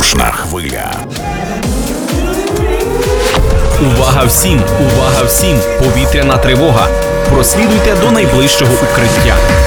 Кожна хвиля. Увага всім! Увага всім! Повітряна тривога! Прослідуйте до найближчого укриття.